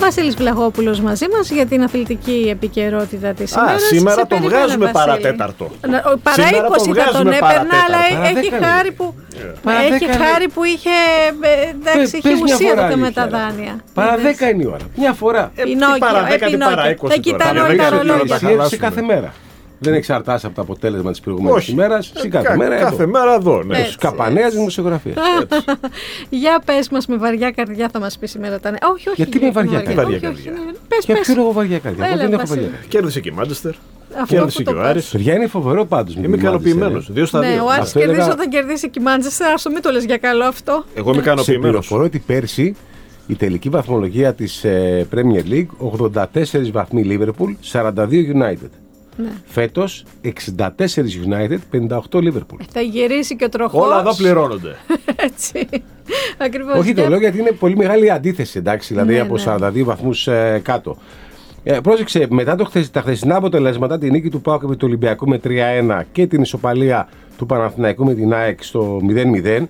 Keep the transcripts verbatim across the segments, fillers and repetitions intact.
Βασίλης Βλαχόπουλος μαζί μας για την αθλητική επικαιρότητα της ημέρας. Σήμερα το βγάζουμε παρατέταρτο. Παρά είκοσι θα τον έπαιρνα, αλλά έχει χάρη που, έχει χάρη που είχε, εντάξει, είχε ουσία τότε με τα δάνεια. Παρά δέκα είναι η ώρα. Μια φορά. Pinocchio, δεν κοιτάνε όλα τα ρολόγια. Σε κάθε μέρα. Δεν εξαρτάσαι από το αποτέλεσμα της προηγούμενης ημέρας. Κάθε μέρα εδώ. Κάθε μέρα εδώ. Ναι. Στους καπανέας δημοσιογραφίας. Για πες μας, με βαριά καρδιά θα μας πει σήμερα τα νέα. Όχι, όχι. Γιατί με βαριά καρδιά. Πες, Για πες. ποιο λόγο βαριά καρδιά. Εγώ δεν έχω βαριά καρδιά. Κέρδισε και η Μάντσεστερ. Κέρδισε και ο Άρης. Παιδιά, είναι φοβερό πάντως. Είμαι ικανοποιημένος. Δύο στα δύο. Ναι, ο Άρης κερδίσει όταν κερδίσει και η Μάντσεστερ. Ας το μην το λες για καλό αυτό. Εγώ είμαι ικανοποιημένος. Σε πληροφορώ ότι πέρσι η τελική βαθμολογία της Premier League ογδόντα τέσσερις βαθμοί Liverpool, σαράντα δύο United. Ναι. Φέτος εξήντα τέσσερα United, πενήντα οκτώ Liverpool. Θα γυρίσει και ο τροχός. Όλα εδώ πληρώνονται. Έτσι. Ακριβώς. Όχι, το λέω γιατί είναι πολύ μεγάλη αντίθεση, εντάξει, δηλαδή ναι, από ναι. σαράντα δύο βαθμούς ε, κάτω. Ε, πρόσεξε, μετά το χθες, τα χθεσινά αποτελέσματα, την νίκη του ΠΑΟΚ με του Ολυμπιακού με τρία ένα και την ισοπαλία του Παναθηναϊκού με την ΑΕΚ στο μηδέν μηδέν,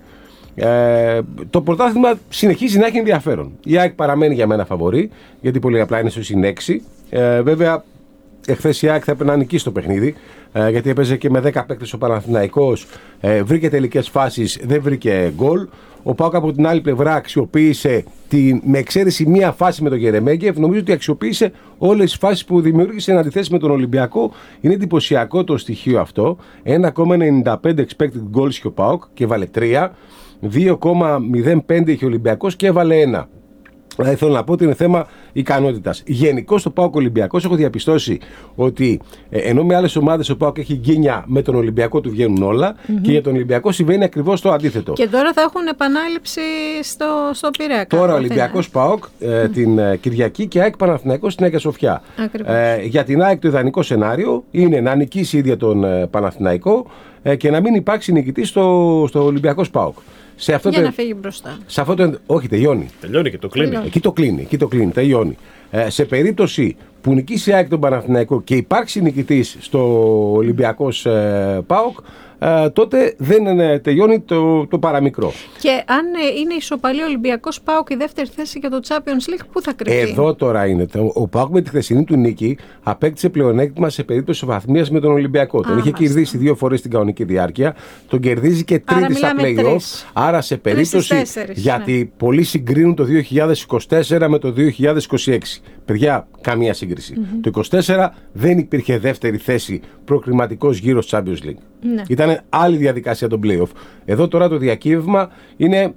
ε, το πρωτάθλημα συνεχίζει να έχει ενδιαφέρον. Η ΑΕΚ παραμένει για μένα φαβορή, γιατί πολύ απλά είναι στο συν έξι. Ε, βέβαια, εχθές η ΑΕΚ θα έπαιρνε να νικήσει το παιχνίδι, ε, γιατί έπαιζε και με δέκα παίκτες ο Παναθηναϊκός, ε, βρήκε τελικές φάσεις, δεν βρήκε γκολ. Ο ΠΑΟΚ από την άλλη πλευρά αξιοποίησε, την, με εξαίρεση μία φάση με τον Γερεμέγεφ, νομίζω ότι αξιοποίησε όλες τις φάσεις που δημιούργησε εν αντιθέσει με τον Ολυμπιακό. Είναι εντυπωσιακό το στοιχείο αυτό. ένα κόμμα ενενήντα πέντε expected goals είχε ο ΠΑΟΚ και έβαλε τρία. δύο κόμμα μηδέν πέντε είχε ο Ολυμπιακός και έβαλε ένα. Δηλαδή θέλω να πω ότι είναι θέμα ικανότητας. Γενικώς στο ΠΑΟΚ Ολυμπιακός έχω διαπιστώσει ότι ε, ενώ με άλλες ομάδες ο ΠΑΟΚ έχει γκίνια, με τον Ολυμπιακό του βγαίνουν όλα, mm-hmm. και για τον Ολυμπιακό συμβαίνει ακριβώς το αντίθετο. Και τώρα θα έχουν επανάληψη στο, στο Πειραιά. Τώρα Ολυμπιακός ΠΑΟΚ ε, mm-hmm. την ε, Κυριακή και ΑΕΚ Παναθηναϊκός στην Αγία Σοφιά. Ε, για την ΑΕΚ το ιδανικό σενάριο είναι να νικήσει ίδια τον ε, Παναθηναϊκό ε, και να μην υπάρξει νικητής στο, στο Ολυμπιακός ΠΑΟΚ. Σε αυτό για το... να φύγει μπροστά. Σε αυτό το... Όχι, τελειώνει. Τελειώνει και το κλείνει. Τελειώνει. Εκεί το κλείνει, εκεί το κλείνει, τελειώνει. Ε, σε περίπτωση που νικήσει η ΑΕΚ τον Παναθηναϊκό και υπάρξει νικητής στο Ολυμπιακός ε, ΠΑΟΚ, ε, τότε δεν ε, τελειώνει το, το παραμικρό. Και αν ε, είναι ισοπαλή Ολυμπιακός ΠΑΟΚ η δεύτερη θέση για το Champions League, πού θα κρυφτεί? Εδώ τώρα είναι. Ο ΠΑΟΚ με τη χθεσινή του νίκη απέκτησε πλεονέκτημα σε περίπτωση βαθμίας με τον Ολυμπιακό. Α, τον είχε μάλιστα. κερδίσει δύο φορές στην κανονική διάρκεια, τον κερδίζει και τρίτη στα play-off. Άρα σε περίπτωση. Τέσσερις, γιατί ναι. πολλοί συγκρίνουν το δύο χιλιάδες είκοσι τέσσερα με το δύο χιλιάδες είκοσι έξι. Παιδιά, καμία σύγκριση. Mm-hmm. Το είκοσι τέσσερα δεν υπήρχε δεύτερη θέση προκριματικός γύρος Champions League. Ναι. Ήταν άλλη διαδικασία των play-off. Εδώ τώρα το διακύβευμα είναι,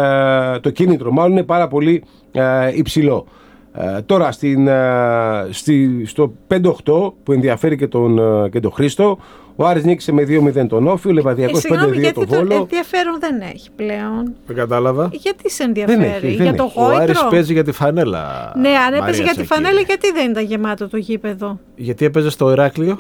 ε, το κίνητρο μάλλον είναι πάρα πολύ ε, υψηλό. Ε, τώρα στην, ε, στη, στο πέντε οκτώ που ενδιαφέρει και τον, ε, και τον Χρήστο, ο Άρης νίκησε με δύο μηδέν τον Όφη, ο Λεβαδιακός ε, πέντε δύο τον Βόλο. Το ενδιαφέρον δεν έχει πλέον. Δεν κατάλαβα. Γιατί σε ενδιαφέρει? Δεν έχει, δεν για το έχει. γόητρο. Ο Άρης παίζει για τη φανέλα. Ναι, αν έπαιζε για τη φανέλα, γιατί δεν ήταν γεμάτο το γήπεδο? Γιατί έπαιζε στο Ηράκλειο.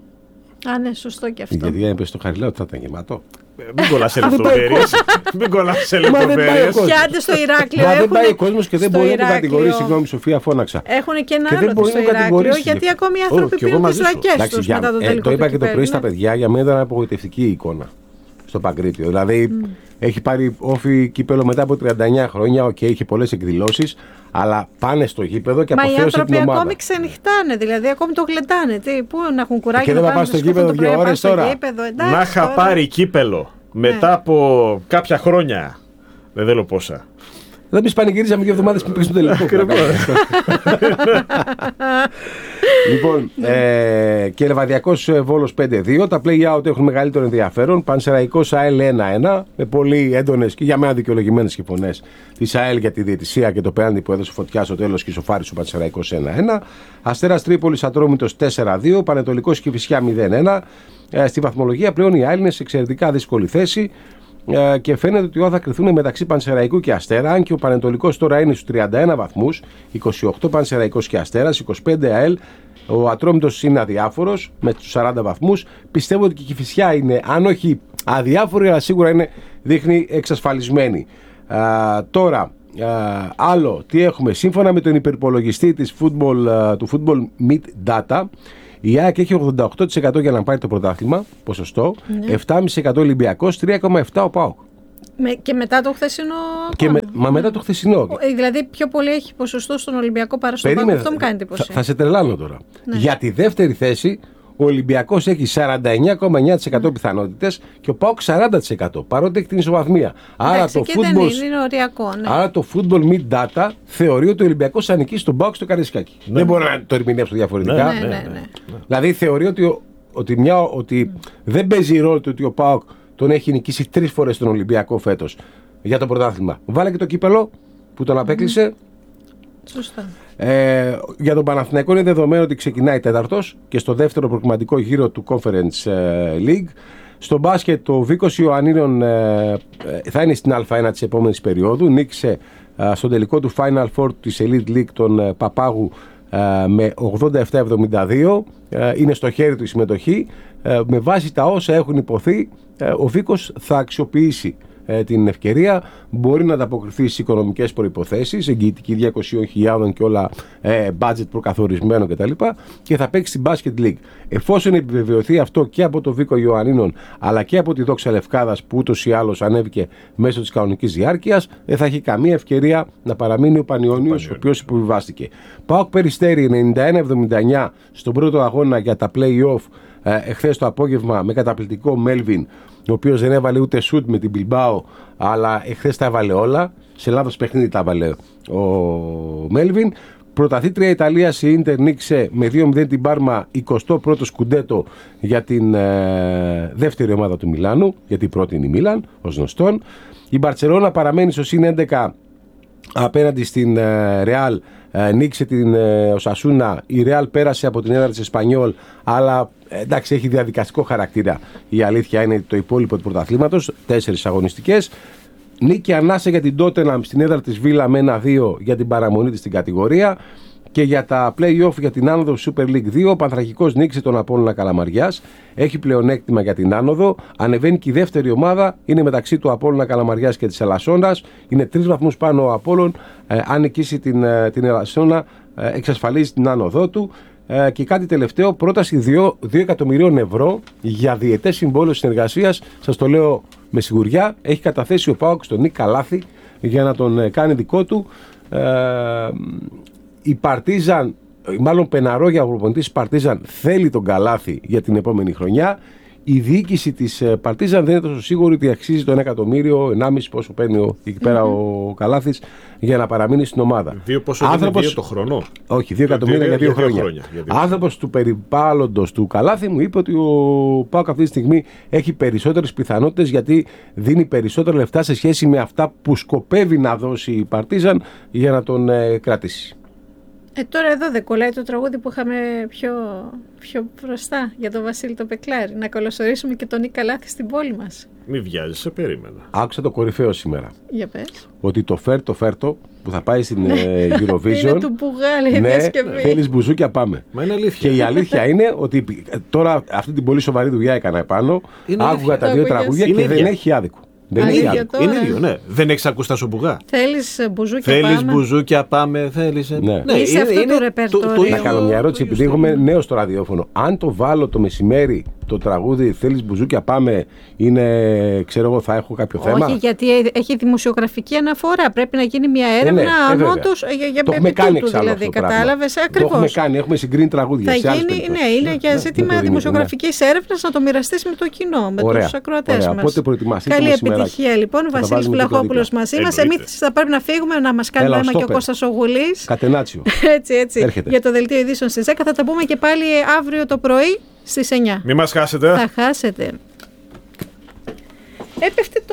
Α, ναι, σωστό και αυτό. Γιατί έπαιζε στο Χαριλάου, ότι θα ήταν γεμάτο. Μην κολλάς σε λεπτομέρειες. Μην κολλάς σε λεπτομέρειες. Και άντε στο Ηράκλειο. Μα δεν πάει ο κόσμος και δεν μπορεί να τον κατηγορήσει. Συγγνώμη, Σοφία, φώναξα. Έχουν και ένα άλλο στο Ηράκλειο, γιατί ακόμη οι άνθρωποι πήραν τις ρακές τους μετά το τελικό. Το είπα και το πρωί στα παιδιά, για μένα ήταν απογοητευτική η εικόνα στο Παγκρίτιο. Δηλαδή έχει πάρει Όφη κύπελο μετά από τριάντα εννιά χρόνια, οκ, είχε πολλές εκδηλώσεις, αλλά πάνε στο γήπεδο και αποθέωσε την ομάδα. Μα οι άνθρωποι ακόμη ξενυχτάνε, δηλαδή ακόμη το γλεντάνε. Τι, πού να έχουν κουράγιο και να πάνε στο γήπεδο δύο ώρες τώρα. Γήπεδο, εντάξει, να είχα τώρα. πάρει κύπελο μετά ναι. από κάποια χρόνια. Δεν θέλω πόσα. Δεν πει πανηγυρίζαμε δύο εβδομάδες που πήγε στο τελικό. Λοιπόν, ε, και Λεβαδιακός Βόλος πέντε δύο. Τα play-out έχουν μεγαλύτερο ενδιαφέρον. Πανσεραϊκός ΑΕΛ ένα ένα. Με πολύ έντονες και για μένα δικαιολογημένες και φωνές της ΑΕΛ για τη διαιτησία και το πέναντι που έδωσε φωτιά στο τέλος και ισοφάρισε ο Πανσεραϊκός ένα ένα. Αστέρας Τρίπολης Ατρόμητος τέσσερα δύο. Πανετολικός Κηφισιά μηδέν ένα. Ε, στη βαθμολογία πλέον οι ΑΕΛ είναι σε εξαιρετικά δύσκολη θέση. Και φαίνεται ότι όλα θα κρυθούν μεταξύ Πανσεραϊκού και Αστέρα. Αν και ο Πανετολικός τώρα είναι στους τριάντα ένα βαθμούς, είκοσι οκτώ Πανσεραϊκός και Αστέρας, είκοσι πέντε ΑΕΛ. Ο Ατρόμητος είναι αδιάφορος με τους σαράντα βαθμούς. Πιστεύω ότι και η Κηφισιά είναι, αν όχι αδιάφορη, αλλά σίγουρα είναι, δείχνει εξασφαλισμένη. Α, τώρα, α, άλλο τι έχουμε. Σύμφωνα με τον υπερυπολογιστή της football, του Football Meet Data, η ΑΕΚ έχει ογδόντα οκτώ τοις εκατό για να πάρει το πρωτάθλημα, ποσοστό, ναι. επτά κόμμα πέντε τοις εκατό Ολυμπιακός, τρία κόμμα επτά τοις εκατό ο ΠΑΟΚ. Με, και μετά το χθεσινό. Και με, μα μετά το χθεσινό. Δηλαδή πιο πολύ έχει ποσοστό στον Ολυμπιακό παρά στον Πάκο. Αυτό μου κάνει εντύπωση. Θα, θα σε τρελάνω τώρα. Ναι. Για τη δεύτερη θέση ο Ολυμπιακός έχει σαράντα εννιά κόμμα εννιά τοις εκατό mm. πιθανότητες και ο ΠΑΟΚ σαράντα τοις εκατό. Παρότι έχει την ισοβαθμία. Άρα, το football, δεν είναι, είναι οριακό, ναι. άρα το football mid data θεωρεί ότι ο Ολυμπιακός ανήκει στον ΠΑΟΚ στο Καραϊσκάκι. Ναι. Δεν μπορεί να το ερμηνεύσει διαφορετικά. Ναι, ναι, ναι, ναι. Δηλαδή θεωρεί ότι, ότι, μια, ότι mm. δεν παίζει ρόλο του ότι ο ΠΑΟΚ τον έχει νικήσει τρεις φορές τον Ολυμπιακό φέτος για το πρωτάθλημα. Βάλε και το κύπελο που τον απέκλεισε. Mm. Σωστά. Ε, για τον Παναθηναϊκό είναι δεδομένο ότι ξεκινάει τέταρτος και στο δεύτερο προκριματικό γύρο του Conference ε, League. Στο μπάσκετ ο Βίκος Ιωαννίνων ε, ε, θα είναι στην Α1 της επόμενης περίοδου. Νίκησε ε, στο τελικό του Final Four της Elite League τον ε, Παπάγου ε, με ογδόντα επτά εβδομήντα δύο. Ε, είναι στο χέρι του η συμμετοχή. Ε, με βάση τα όσα έχουν υποθεί, ε, ο Βίκος θα αξιοποιήσει την ευκαιρία, μπορεί να ανταποκριθεί στις οικονομικές προϋποθέσεις, εγγυητική διακόσιες χιλιάδες και όλα ε, budget προκαθορισμένο κτλ. Και θα παίξει στην Basket League. Εφόσον επιβεβαιωθεί αυτό και από τον Βίκο Ιωαννίνων αλλά και από τη Δόξα Λευκάδας που ούτως ή άλλως ανέβηκε μέσω της κανονικής διάρκειας, δεν θα έχει καμία ευκαιρία να παραμείνει ο Πανιώνιος, ο οποίος υποβιβάστηκε. ΠΑΟΚ Περιστέρι ενενήντα ένα εβδομήντα εννιά στον πρώτο αγώνα για τα play-off ε, εχθές το απόγευμα με καταπληκτικό Μέλβιν, ο οποίος δεν έβαλε ούτε σουτ με την Μπιλμπάο, αλλά εχθές τα έβαλε όλα. Σε λάθος παιχνίδι τα έβαλε ο Μέλβιν. Πρωταθλήτρια Ιταλίας η Ίντερ νίκησε με δύο μηδέν την Πάρμα, εικοστό πρώτο σκουντέτο για την ε, δεύτερη ομάδα του Μιλάνου, γιατί η πρώτη είναι η Μίλαν, ως γνωστόν. Η Μπαρτσελώνα παραμένει στο συν έντεκα απέναντι στην Ρεάλ. Ε, Ε, νίκησε την ε, Οσασούνα. Η Ρεάλ πέρασε από την έδρα της Εσπανιόλ, αλλά ε, εντάξει, έχει διαδικαστικό χαρακτήρα. Η αλήθεια είναι το υπόλοιπο του πρωταθλήματος, τέσσερις αγωνιστικές. Νίκη ανάσα για την Τότεναμ στην έδρα της Βίλα με ένα δύο για την παραμονή της στην κατηγορία. Και για τα play-off για την άνοδο Super League δύο, ο Πανθρακικός νίκησε τον Απόλλωνα Καλαμαριάς. Έχει πλεονέκτημα για την άνοδο. Ανεβαίνει και η δεύτερη ομάδα. Είναι μεταξύ του Απόλλωνα Καλαμαριάς και της Ελασσόνας. Είναι τρεις βαθμούς πάνω ο Απόλλων. Ε, αν νικήσει την, την Ελασσόνα, ε, εξασφαλίζει την άνοδό του. Ε, και κάτι τελευταίο, πρόταση δύο εκατομμυρίων ευρώ για διετές συμβόλαιο συνεργασίας. Σας το λέω με σιγουριά. Έχει καταθέσει ο ΠΑΟΚ στον Νίκ Καλάθη για να τον ε, κάνει δικό του. Ε, Η Παρτίζαν, μάλλον Πεναρόγια, ο προπονητής Παρτίζαν θέλει τον Καλάθη για την επόμενη χρονιά. Η διοίκηση της Παρτίζαν δεν είναι τόσο σίγουρη ότι αξίζει το ένα εκατομμύριο, ενάμιση πόσο παίρνει εκεί πέρα mm-hmm. ο Καλάθης για να παραμείνει στην ομάδα. Δύο πόσο Άνθρωπος... δύο το χρόνο. Όχι, δύο εκατομμύρια για δύο, για δύο χρόνια. χρόνια για δύο Άνθρωπος του περιβάλλοντος του Καλάθη μου είπε ότι ο ΠΑΟΚ αυτή τη στιγμή έχει περισσότερες πιθανότητες, γιατί δίνει περισσότερα λεφτά σε σχέση με αυτά που σκοπεύει να δώσει η Παρτίζαν για να τον ε, κρατήσει. Ε, τώρα εδώ δεν κολλάει το τραγούδι που είχαμε πιο, πιο μπροστά για τον Βασίλη τον Πεκλάρη. Να καλωσορίσουμε και τον Νίκ Καλάθη στην πόλη μας. Μη βιάζεσαι, περίμενα. Άκουσα το κορυφαίο σήμερα. Για πες. Ότι το φέρτο φέρτο που θα πάει στην Eurovision. Είναι του Μπουγάλη, ναι, θέλεις μπουζούκια, πάμε. Μα είναι αλήθεια. Και η αλήθεια είναι ότι τώρα αυτή την πολύ σοβαρή δουλειά έκανα επάνω. Άκουγα τα δύο τραγούδια και δεν έχει άδικο. Δεν είναι ίδιο, είναι ίδιο, ναι. Δεν έχεις ακούσει τα σοπουγά. Θέλεις μπουζούκια, θέλεις πάμε. μπουζούκια, πάμε. Θέλεις. Ναι. Ναι, είσαι είναι, αυτό είναι, το ρεπερτόριο. Να κάνω μια ερώτηση, επειδή έχουμε νέο στο ραδιόφωνο. Αν το βάλω το μεσημέρι το τραγούδι «Θέλεις μπουζούκια, πάμε», είναι, ξέρω εγώ, θα έχω κάποιο θέμα? Όχι, γιατί έχει δημοσιογραφική αναφορά. Πρέπει να γίνει μια έρευνα, ε, ναι, αν όντως, για, για το έχουμε κάνει τούτου, δηλαδή, κατάλαβες, ακριβώς. Το έχουμε κάνει, έχουμε συγκρίνει τραγούδια. Θα γίνει, ναι, είναι για ζήτημα δημοσιογραφικής έρευνας, να το μοιραστείς με το κοινό, με τους ακροατές μας. Καλή επιτυχία λοιπόν. Ο Βασίλης Βλαχόπουλος μαζί μας. Εμείς θα πρέπει να φύγουμε, να μας κάνει νόημα και ο Κώστας ο Γουλής. Κατενάτσιο. Έτσι, έτσι. Για το δελτίο ειδήσεων στις δέκα. Θα τα πούμε και πάλι αύριο το πρωί στις εννιά. Μην μας χάσετε. Θα χάσετε. Έπεφτε